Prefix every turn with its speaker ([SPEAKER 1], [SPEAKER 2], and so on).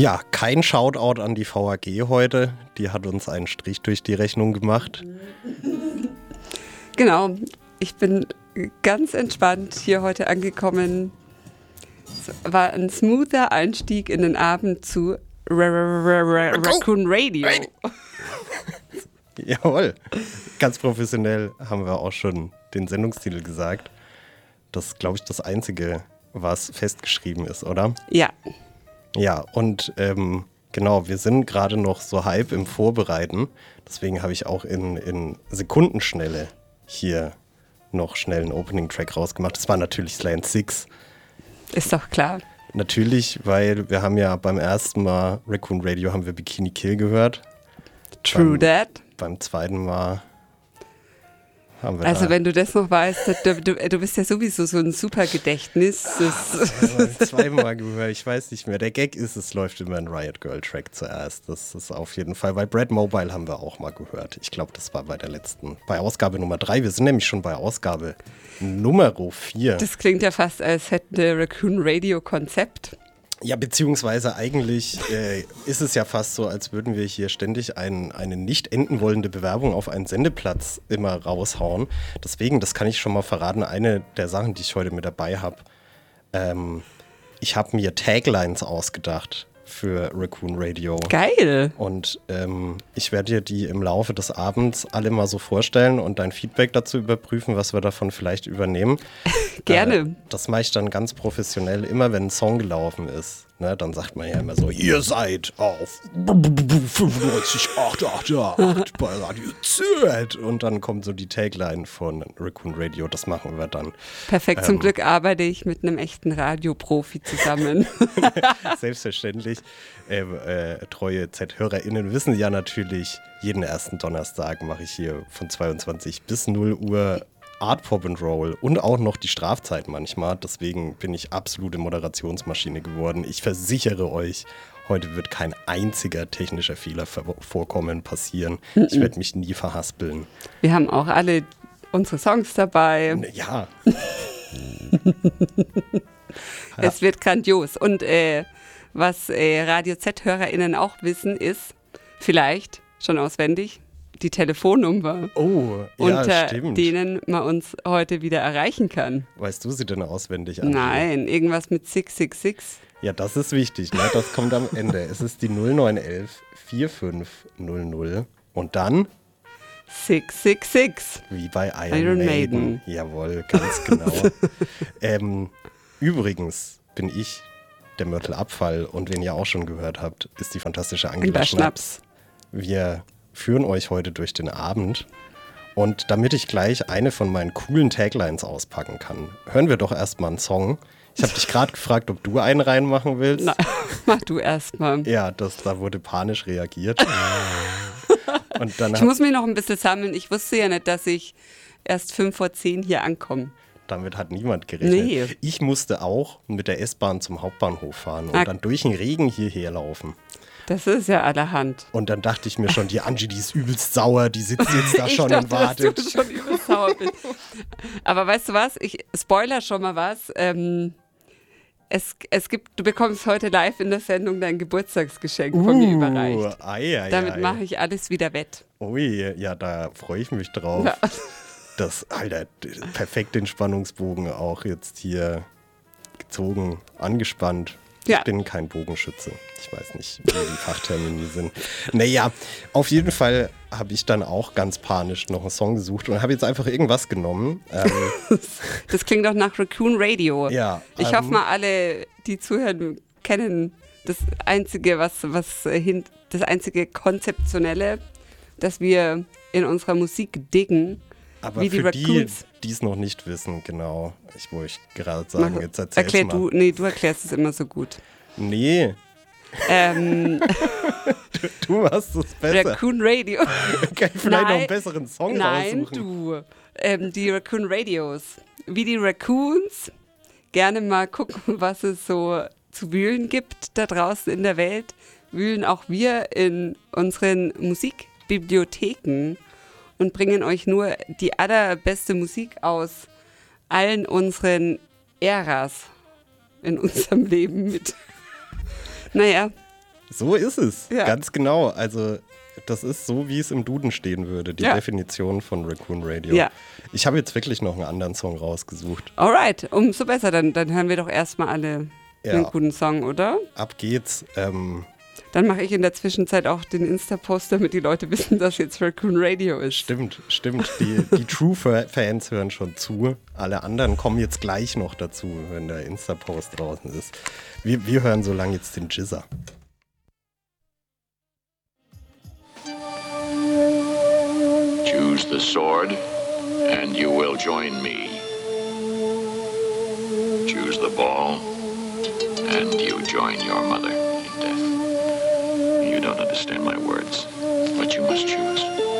[SPEAKER 1] Ja, kein Shoutout an die VAG heute. Die hat uns einen Strich durch die Rechnung gemacht.
[SPEAKER 2] Genau, ich bin ganz entspannt hier heute angekommen. Es war ein smoother Einstieg in den Abend zu Raccoon Radio.
[SPEAKER 1] Jawohl, ganz professionell haben wir auch schon den Sendungstitel gesagt. Das ist, glaube ich, das Einzige, was festgeschrieben ist, oder?
[SPEAKER 2] Ja.
[SPEAKER 1] Ja, und genau, wir sind gerade noch so halb im Vorbereiten. Deswegen habe ich auch in Sekundenschnelle hier noch schnell einen Opening-Track rausgemacht. Das war natürlich Slant 6.
[SPEAKER 2] Ist doch klar.
[SPEAKER 1] Natürlich, weil wir haben ja beim ersten Mal Raccoon Radio haben wir Bikini Kill gehört.
[SPEAKER 2] True that.
[SPEAKER 1] Beim zweiten Mal haben wir
[SPEAKER 2] also wenn du das noch weißt, du bist ja sowieso so ein super Gedächtnis.
[SPEAKER 1] Zweimal gehört, ich weiß nicht mehr. Der Gag ist, es läuft immer ein Riot Girl Track zuerst. Das ist auf jeden Fall. Bei Brad Mobile haben wir auch mal gehört. Ich glaube, das war bei Ausgabe Nummer 3. Wir sind nämlich schon bei Ausgabe Nummer 4.
[SPEAKER 2] Das klingt ja fast, als hätten wir Raccoon Radio Konzept.
[SPEAKER 1] Ja, beziehungsweise eigentlich ist es ja fast so, als würden wir hier ständig eine nicht enden wollende Bewerbung auf einen Sendeplatz immer raushauen. Deswegen, das kann ich schon mal verraten, eine der Sachen, die ich heute mit dabei habe, ich habe mir Taglines ausgedacht für Raccoon Radio.
[SPEAKER 2] Geil!
[SPEAKER 1] Und ich werde dir die im Laufe des Abends alle mal so vorstellen und dein Feedback dazu überprüfen, was wir davon vielleicht übernehmen.
[SPEAKER 2] Gerne.
[SPEAKER 1] Das mache ich dann ganz professionell, immer wenn ein Song gelaufen ist. Ne, dann sagt man ja immer so, ihr seid auf 95,888 bei Radio Z. Und dann kommt so die Tagline von Raccoon Radio, das machen wir dann.
[SPEAKER 2] Perfekt, zum Glück arbeite ich mit einem echten Radioprofi zusammen.
[SPEAKER 1] Selbstverständlich. Treue Z-HörerInnen wissen ja natürlich, jeden ersten Donnerstag mache ich hier von 22 bis 0 Uhr Art Pop and Roll und auch noch die Strafzeit manchmal. Deswegen bin ich absolute Moderationsmaschine geworden. Ich versichere euch, heute wird kein einziger technischer Fehler passieren. Ich werde mich nie verhaspeln.
[SPEAKER 2] Wir haben auch alle unsere Songs dabei.
[SPEAKER 1] Ja.
[SPEAKER 2] Es wird grandios. Und was Radio Z-HörerInnen auch wissen, ist vielleicht schon auswendig die Telefonnummer, unter denen man uns heute wieder erreichen kann.
[SPEAKER 1] Weißt du sie denn auswendig an?
[SPEAKER 2] Nein, irgendwas mit 666.
[SPEAKER 1] Ja, das ist wichtig, ne? Das kommt am Ende. Es ist die 0911 4500 und dann
[SPEAKER 2] 666.
[SPEAKER 1] Wie bei Iron Maiden. Jawohl, ganz genau. Übrigens bin ich der Mörtelabfall und wen ihr auch schon gehört habt, ist die fantastische Angela Schnaps. Wir führen euch heute durch den Abend. Und damit ich gleich eine von meinen coolen Taglines auspacken kann, hören wir doch erstmal einen Song. Ich habe dich gerade gefragt, ob du einen reinmachen willst.
[SPEAKER 2] Na, mach du erstmal.
[SPEAKER 1] Ja, da wurde panisch reagiert. Und dann
[SPEAKER 2] ich muss mich noch ein bisschen sammeln. Ich wusste ja nicht, dass ich erst 5:10 hier ankomme.
[SPEAKER 1] Damit hat niemand gerechnet.
[SPEAKER 2] Nee.
[SPEAKER 1] Ich musste auch mit der S-Bahn zum Hauptbahnhof fahren und dann durch den Regen hierher laufen.
[SPEAKER 2] Das ist ja allerhand.
[SPEAKER 1] Und dann dachte ich mir schon, die Angie, die ist übelst sauer, die sitzt jetzt da schon und wartet.
[SPEAKER 2] Dass du schon übelst sauer bist. Aber weißt du was? Ich spoiler schon mal was. Du bekommst heute live in der Sendung dein Geburtstagsgeschenk von mir überreicht. Damit mache ich alles wieder wett.
[SPEAKER 1] Ui, ja, da freue ich mich drauf. Ja. Das, Alter, perfekt den Spannungsbogen auch jetzt hier gezogen, angespannt.
[SPEAKER 2] Ja.
[SPEAKER 1] Ich bin kein Bogenschütze. Ich weiß nicht, wie die Fachtermini sind. Naja, auf jeden Fall habe ich dann auch ganz panisch noch einen Song gesucht und habe jetzt einfach irgendwas genommen.
[SPEAKER 2] Das klingt doch nach Raccoon Radio.
[SPEAKER 1] Ja.
[SPEAKER 2] Ich hoffe mal, alle, die zuhören, kennen das einzige, das einzige Konzeptionelle, das wir in unserer Musik diggen.
[SPEAKER 1] Aber
[SPEAKER 2] wie die
[SPEAKER 1] für
[SPEAKER 2] Raccoons.
[SPEAKER 1] die es noch nicht wissen, genau. Ich wollte gerade sagen, jetzt erzähl's mal.
[SPEAKER 2] Du erklärst es immer so gut.
[SPEAKER 1] Nee. Du machst es besser.
[SPEAKER 2] Raccoon Radio.
[SPEAKER 1] Kann ich vielleicht noch einen besseren Song raussuchen?
[SPEAKER 2] Nein, du. Die Raccoon Radios. Wie die Raccoons gerne mal gucken, was es so zu wühlen gibt da draußen in der Welt, wühlen auch wir in unseren Musikbibliotheken und bringen euch nur die allerbeste Musik aus allen unseren Äras in unserem Leben mit. Naja,
[SPEAKER 1] So ist es,
[SPEAKER 2] Ja.
[SPEAKER 1] ganz genau. Also das ist so, wie es im Duden stehen würde, die Definition von Raccoon Radio.
[SPEAKER 2] Ja.
[SPEAKER 1] Ich habe jetzt wirklich noch einen anderen Song rausgesucht.
[SPEAKER 2] Alright, umso besser. Dann hören wir doch erstmal alle einen guten Song, oder?
[SPEAKER 1] Ab geht's.
[SPEAKER 2] Dann mache ich in der Zwischenzeit auch den Insta-Post, damit die Leute wissen, dass jetzt Raccoon Radio ist.
[SPEAKER 1] Stimmt. Die True-Fans hören schon zu. Alle anderen kommen jetzt gleich noch dazu, wenn der Insta-Post draußen ist. Wir hören so lange jetzt den Jizzer.
[SPEAKER 3] Choose the sword, and you will join me. Choose the ball, and you join your mother in death. You don't understand my words, but you must choose.